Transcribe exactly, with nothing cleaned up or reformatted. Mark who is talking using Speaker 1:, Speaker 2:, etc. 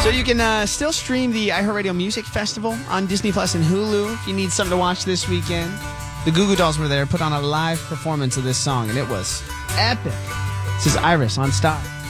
Speaker 1: So you can uh, still stream the iHeartRadio Music Festival on Disney Plus and Hulu if you need something to watch this weekend. The Goo Goo Dolls were there, put on a live performance of this song, and it was epic. This is Iris on Star.